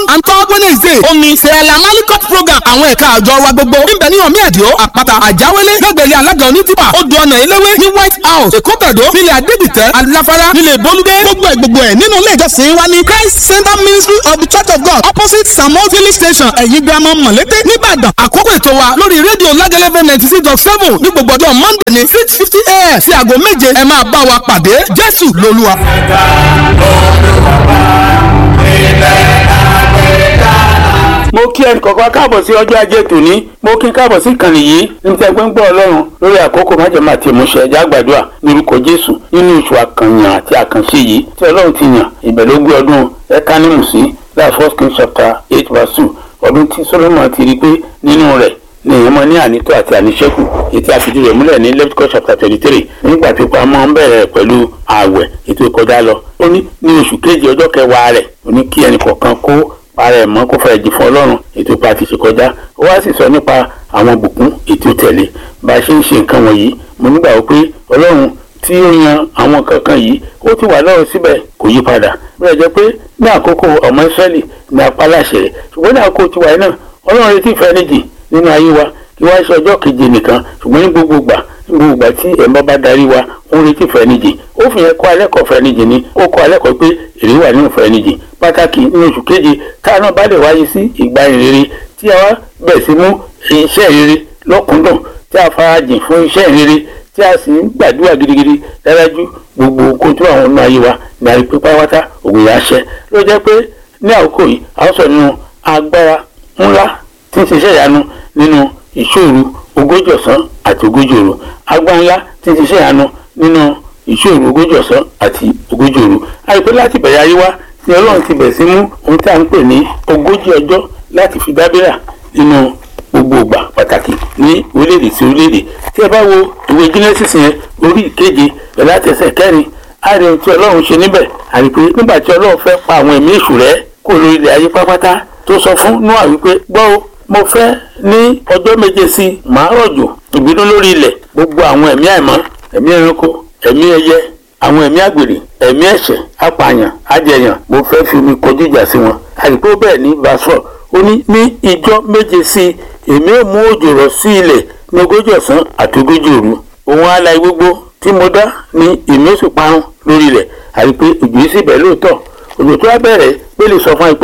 and third Wednesday omi sẹ́ẹ̀lá malikot program àwọn ẹ̀ka àjọ wa gbogbo níbẹ̀ ní omi ẹ̀díọ́ àpáta àjáwélé lẹ́gbẹ̀rẹ́ alága onítìpà odò ọ̀nà eléwé ní White House èkótàdó nílẹ̀ adédìtẹ́ aláfárá nílẹ̀ bolúdé gbogbo ẹ̀ nínú ilé ìjọsìn wa ní Christ Center Ministry of the Church of God opposite Samuel filling station ẹ̀yìn girama mọ̀lété nìbàdàn. àkókò ètò wa lórí rédíò lágẹ̀lẹ́fẹ̀ 96.7 ní gbogbo ọjọ́ Monday ní 6:50 a.m. sí aago 7 ẹ máa bá wa pàdé Jésù lolúwa. mo kí ẹnì kọ̀ọ̀kan káàbọ̀ sí ọjọ́ ajé tòní mo kí káàbọ̀ sí ìkànnì yìí níbi ẹgbẹ́ ń gbọ́ ọlọ́run lórí àkókò májèmá àti ìmúṣẹ ẹ̀já gbàdúrà lórúkọ Jésù nínú oṣù àkànyàn àti àkànṣe yìí tí ọlọ́run ti yàn ìbẹ̀lógún ọdún ẹ̀kánìmù sí láti 1 Kings chapter 8 verse 2 ọdún tí Solomon ti rí pé nínú rẹ̀ ní èèyàn mọ ní ànító àti àníṣẹ́kù ètò àfìdí rẹ̀ múlẹ̀ ní Leviticus chapter 23 nígbà tí pamọ́ ń bẹ̀rẹ̀ pẹ̀lú ààwẹ̀ ètò ìkọjá lọ ó ní oṣù kejì ọjọ́ kẹwàá rẹ̀ ó ní kí ẹnì kọ̀ọ̀kan kó ara ẹ̀ mọ́ kó fẹ́ jì fún ọlọ́run ètò ìpa ti ṣe kọjá ó wá sì sọ nípa àwọn bùkún ètò tẹ̀lé bá a ṣe ń ṣe nǹkan wọ̀nyí mo nígbà wípé ọlọ́run tí ó yan àwọn kankan yìí ó ti wà lọ́rùn síbẹ̀ kò yí padà bẹ́ẹ̀ jẹ́ pé ní àkókò ọmọ Ísírẹ́lì ní apá láṣẹ rẹ̀ ṣùgbọ́n ní àkókò tiwa náà ọlọ́run retí ìfẹ́ níjì nínú ayé wa kí wá ṣe ọjọ́ keje nìkan ṣùgbọ́n ní gbogbo ìgbà tí ẹ̀mọ́ bá darí wa ó ń retí ìfẹ́ níjì ó fi yẹn kọ́ alẹ́kọ̀ọ́ fẹ́ níjì ni ó kọ́ alẹ́kọ̀ọ́ pé èrè wà nínú ìfẹ́ níjì pàtàkì ní oṣù keje táà náà bá lè wáyé sí ìgbà ìrere tí a wá bẹ̀ sí mú iṣẹ́ ìrere lọ́kùndùn tí a farajìn fún iṣẹ́ ìrere tí a sì ń gbàdúrà gidigidi dájú gbogbo kójú àwọn ọmọ ayé wa ní àrí pípa wátá ògùn yà ṣẹ ló jẹ́ pé ní àkókò yìí a sọ nínú agbára ńlá tí ń ṣiṣẹ́ ìyanu nínú ìṣòro ogójì ọ̀sán àti ogójì òru agbára ńlá tí ń ṣiṣẹ́ ìyanu nínú ìṣòro ogójì ọ̀sán àti ogójì òru àìpé láti bẹ̀rẹ̀ ayé wa ni Ọlọ́run ti bẹ̀ sí mú ohun tí a ń pè ní ogójì ọjọ́ láti fi dábìrà nínú gbogbo ìgbà pàtàkì ní orílẹ̀-èdè sí orílẹ̀-èdè tí ẹ bá wo ìwé Genesis yẹn orí ìkeje láti ẹsẹ̀ kẹrin á rí ohun tí Ọlọ́run ṣe níbẹ̀ àrí pé nígbà tí Ọlọ́run fẹ́ pa àwọn ẹ̀mí èṣù rẹ́ kó lórí ilẹ̀ ayé pátápátá tó sọ fún Nóà wípé gbọ́ o mo fẹ́ ní ọjọ́ 7 sí màá rọ̀jò ìbínú lórí ilẹ̀ gbogbo àwọn ẹ̀mí àìmọ́ ẹ̀mí ẹranko ẹ̀mí ẹyẹ àwọn ẹ̀mí àgbèrè ẹ̀mí ẹ̀ṣẹ̀ apààyàn ajẹyàn mo fẹ́ fi omi kọjú ìjà sí wọn àìpé bẹ́ẹ̀ ní verse 4 ó ní ìjọ́ 7 sí èmi ò mú òjò rọ̀ sí ilẹ̀ ní ogójì ọ̀sán àti ogójì òru òun alààyè gbogbo tí mo dá ní èmi ó sì parun lórí ilẹ̀ àìpé òjò yìí sì bẹ̀ lóòótọ́ òjò tó wá bẹ̀rẹ̀ pé lè sọ fún àìpé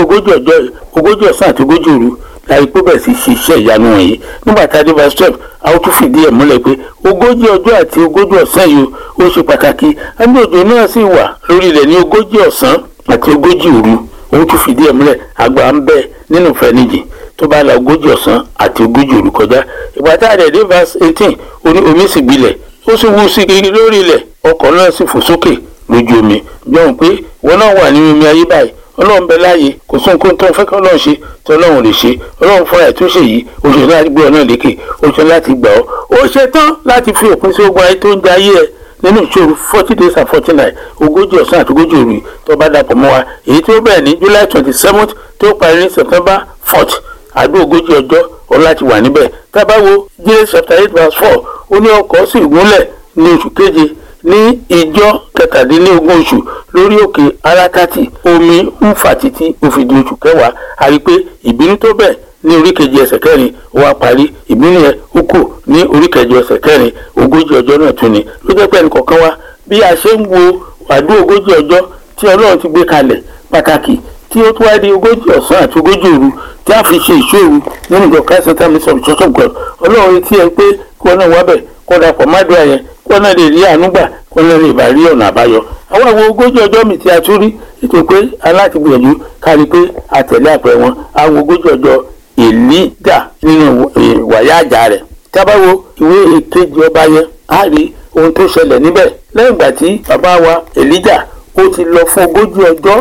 ogójì ọ̀sán àti ogójì òru láìpé bẹ̀ sí ṣiṣẹ́ ìyanu wọ̀nyí nígbà tá a dé verse 12 a ó tún fìdí ẹ̀ múlẹ̀ pé ogójì ọjọ́ àti ogójì ọ̀sán yìí ó ṣe pàtàkì ẹni òjò náà sì wà lórí ilẹ̀ ní ogójì ọ̀sán àti ogójì òru ó tún fìdí ẹ̀ múlẹ̀ àgbà ń bẹ nínú ìfẹ́ níjì tó bá la ogójì ọ̀sán àti ogójì òru kọjá ìgbà tá a dẹ̀ dé verse 18 ó ní omi sì gbilẹ̀ ó sì wú sí kiri lórí ilẹ̀ ọkọ̀ náà sì fò sókè lójú omi bí wọ́n pé wọn náà wà nínú omi ayé báyìí ọlọ́run bẹ láàyè kò sóhun kó tó ń fẹ́ kí ọlọ́run ṣe tí ọlọ́run lè ṣe ọlọ́run fúnra ẹ̀ tó ṣe yìí ó ṣe láti gbé ọ náà lékè ó ṣe láti gbà ọ́ ó ṣe tán láti fi òpin sí ogun ayé tó ń jẹ ayé ẹ nínú ìṣòro 40 days and 40 nights ogójì ọ̀sán àti ogójì òru tó bá dàpọ̀ mọ́ wa èyí tó bẹ̀rẹ̀ ní July 27th tó parí ní September 4th àdó ogójì ọjọ́ ọ láti wà níbẹ̀ tá a bá wo Genesis chapter 8 verse 4 ó ní ọkọ̀ sì gúnlẹ̀ ní oṣù keje ní ìjọ kẹtàdínlógún oṣù lórí òkè Arákátì omi ń fà títí ó fi di oṣù kẹwàá a rí pé ìbínú tó bẹ̀ ní orí kejì ẹsẹ̀ kẹrin ó wá parí ìbínú yẹn ó kù ní orí kẹjọ ẹsẹ̀ kẹrin ogójì ọjọ́ náà tún ni ló jẹ́ pé ẹnìkọ̀ọ̀kan wa bí a ṣe ń wo àdó ogójì ọjọ́ tí Ọlọ́run ti gbé kalẹ̀ pàtàkì tí ó tún wá di ogójì ọ̀sán àti ogójì òru tí a fi ṣe ìṣòro nínú ìjọ Christ Center Ministry of the Church of God Ọlọ́run retí ẹ pé kí wọn náà wá bẹ̀ kó dapọ̀ mádùá yẹn kí wọn náà lè rí àánú gbà kí wọn náà lè bá rí ọ̀nà àbáyọ àwọn àwọn ogójì ọjọ́ mi tí a tún rí ètò pé aláti gbìyànjú kárí pé a tẹ̀lé àpẹẹrẹ wọn àwọn ogójì ọjọ́ Èlíjà nínú wàyà àjà rẹ̀ tí a bá wo ìwé èkejì ọba yẹn a rí ohun tó ṣẹlẹ̀ níbẹ̀ lẹ́yìn ìgbà tí bàbá wa Èlíjà ó ti lọ fún ogójì ọjọ́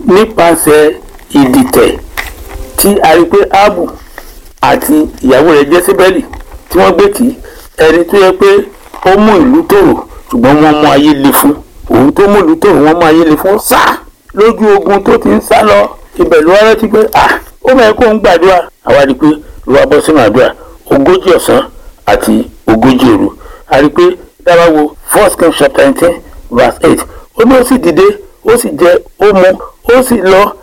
nípasẹ̀ ìdìtẹ̀ tí a rí pé Ábù àti ìyàwó rẹ̀ Jésébẹ́lì tí wọ́n gbé tì ẹni tó yẹ pé ó mú ìlú tòrò ṣùgbọ́n wọ́n mú ayé le fún òun tó mú ìlú tòrò wọ́n mú ayé le fún sá lójú ogun tó ti ń sá lọ ibẹ̀ ló wá rántí pé ó mọ̀ ẹ́ kó ń gbàdúrà àwa rí pé ló wá bọ́ sínú àdúrà ogójì ọ̀sán àti ogójì òru a rí pé dábàá wo 1 Kings chapter 19 verse 8 ó ní ó sì dìde ó sì jẹ ó mu ó sì lọ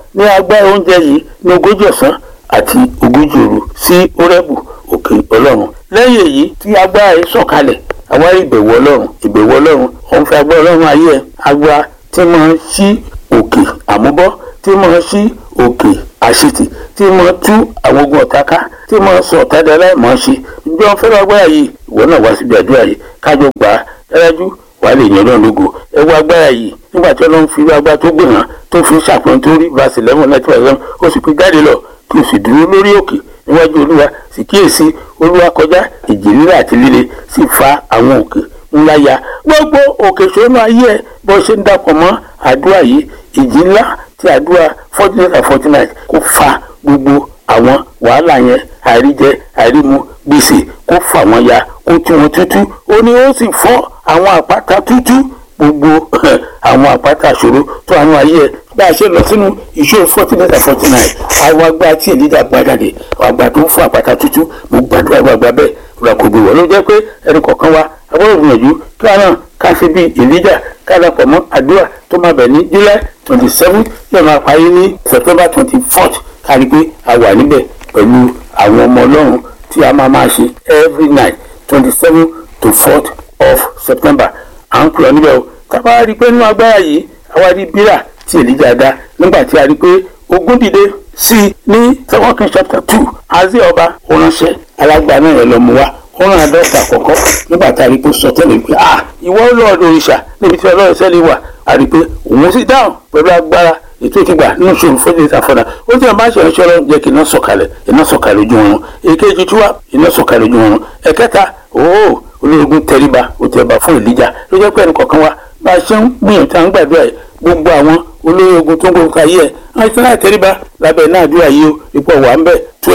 ní agbára oúnjẹ yìí ní 40 ọ̀sán àti 40 òru sí Hórẹ́bù òkè Ọlọ́run. lẹ́yìn èyí tí agbára yìí sọ̀kalẹ̀ àwárí ìbẹ̀wò Ọlọ́run òun fi agbára Ọlọ́run ayé ẹ̀ agbára tí máa ń ṣí òkè àmúbọ́, tí máa ń ṣí òkè àṣetì, tí máa ń tú àwọn ogun ọ̀tá ká, tí máa ń sọ ọ̀tá di aláìmọ̀ ṣe. ǹjẹ́ wọn fẹ́ràn agbára yìí? ìwọ náà wá síbi àdúrà yìí kájọ gbà á dájú wàá lè yan Ọlọ́run lógo. ẹ wo agbára yìí nígbà tí Ọlọ́run fi agbára tó gbìyànjú tó fi ṣàpọ́n tó rí verse 11 19 ó sì fi jáde lọ kí o sì dúró lórí òkè níwájú Olúwa sì kíyèsí Olúwa kọjá ìjì rírà àti líle sì fa àwọn òkè ńlá ya. gbogbo òkè ṣòro ayé ẹ bó ṣe ń dàpọ̀ mọ́ àdúrà yìí ìjì ńlá ti àdúrà 49 and 49 kó fa gbogbo àwọn wàhálà yẹn àìríjẹ àìrímu gbèsè kó fà wọ́n ya kó tú wọn tútú. ó ní ó sì fọ́ àwọn àpáta tútú gbogbo àwọn àpáta ṣòro tó àwọn ayé ẹ bá a ṣe lọ sínú ìṣòro 49 and 49 àwọn agbá tí èlíjà gbàjáde àgbà tó ń fún àpáta tútú mo gbàdúrà gbàgbà bẹ́ẹ̀ rà kò gbé wọ́n ló jẹ́ pé ẹnì kọ̀ọ̀kan wa agbọ́dọ̀ gbìyànjú kí wọn náà ká ṣe bí èlíjà ká dàpọ̀ mọ́ àdúrà tó máa bẹ̀ ní July 27 yóò máa parí ní September 24th ká rí pé a wà níbẹ̀ pẹ̀lú àwọn ọmọ Ọlọ́run tí a máa ṣe every night 27 to 4th of September à ń kúrò níbẹ̀ o. ká bá rí pé nínú agbára yìí àwa rí bírà tí èlíjà dá nígbà tí a rí pé ogun dìde sí i ní 2 Kings chapter 2 Azé ọba òránṣẹ́ alágbá náà yẹn lọ mú wa ó rán àdọ́ta àkọ́kọ́ nígbà tá a rí pé sọ tẹ́lẹ̀ pé ìwọ lọ́ọ̀dọ̀ òrìṣà níbi tí Ọlọ́run sẹ́lẹ̀ wà a rí pé òun sì dáhùn pẹ̀lú agbára ètò ìtìgbà nínú ṣòro fún ìtàfọ́dà ó ti máa ṣe ìránṣẹ́ Ọlọ́run jẹ́ kí iná sọ̀kalẹ̀ ojú wọn. èkejì tí wà iná sọ̀kalẹ̀ ojú wọn. ẹ̀kẹta olóògùn tẹríba ó tẹríba fún èlíjà ló jẹ́ pé ẹnì kọ̀ọ̀kan wa bá a ṣe ń gbìyànjú à ń gbàdúrà yìí gbogbo àwọn olóògùn tó ń gbogbo ayé ẹ̀ wọ́n ti láì tẹríba lábẹ́ náà àdúrà yìí o ipò wà ń bẹ̀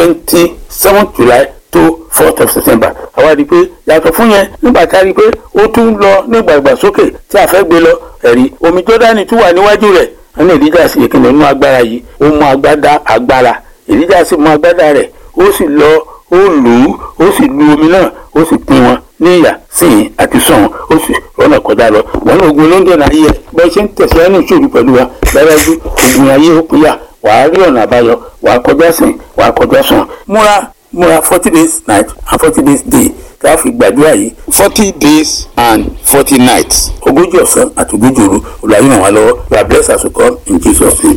27 July to 4th of September. àwa rí i pé yàtọ̀ fún yẹn nígbà tá a rí i pé ó tún lọ ní ìgbàgbàsókè tí a fẹ́ gbé lọ ẹ̀rí omi Jọ́dánì tún wà níwájú rẹ̀ ẹni èlíjà sì ìkíni inú agbára yìí ó mú agbára èlíjà sì mú agbádá rẹ̀ ó sì lọ ó lù ú ó sì lu omi náà ó sì pín wọn ní ìyà síyìn àti sọ̀hún ó sì rọ́nà kọjá lọ. wọn ní ogun lóńdè náà yẹ bẹ́ẹ̀ ṣe ń tẹ̀síwájú ní ìṣòro pẹ̀lú wa dájú ogun ayé ó pínyà wàá rí ọ̀nà àbáyọ wàá kọjá sìn wàá kọjá sàn. múra 40 days night and 40 days day tí a fi gbàdúrà yìí 40 days and 40 nights 40 ọ̀sán àti 40 òru olùwàyí ràn wá lọ́wọ́ you are blessed as you come in Jesus' name.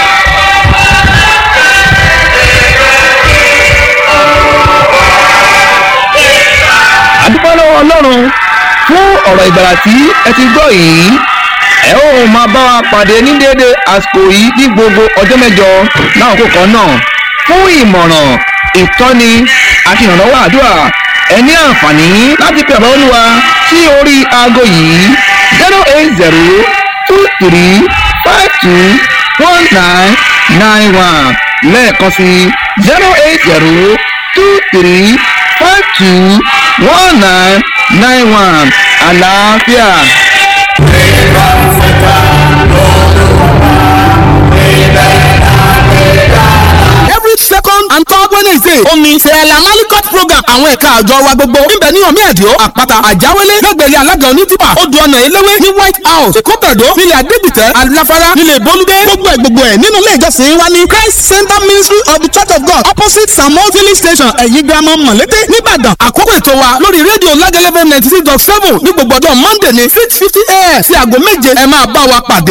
àdúpẹ́ lọ́wọ́ Ọlọ́run fún ọ̀rọ̀ ìgbàlà tí ẹ ti gbọ́ yìí ẹ ó máa bá wa pàdé ní déédéé àsìkò yìí ní gbogbo ọjọ́ mẹ́jọ láwọn kan náà fún ìmọ̀ràn ìtọ́ni àti ìrànlọ́wọ́ àdúrà ẹ ní àǹfààní láti pe àbá Olúwa sí orí aago yìí 08023521991 lẹ́ẹ̀kan sí 08023521991 àlàáfíà. Second and third Wednesday omi sẹ́ẹ̀lá malikot program àwọn ẹ̀ka àjọ wa gbogbo níbẹ̀ ní omi ẹ̀díọ́ àpáta àjáwélé lẹ́gbẹ̀rẹ́ alága onítìpà odò ọ̀nà eléwé ní White House èkótàdó nílẹ̀ adégbìtẹ́ aláfárá nílẹ̀ bolúdé gbogbo ẹ̀ nínú ilé ìjọsìn wa ní Christ Center Ministry of the Church of God opposite Samuel filling station ẹ̀yìn girama mọ̀lété nìbàdàn àkókò ètò wa lórí rédíò lágẹ̀lẹ́fẹ̀ 96.7 ní gbogbo ọjọ́ Monday ní 6:50 a.m. sí aago 7 ẹ máa bá wa pàdé.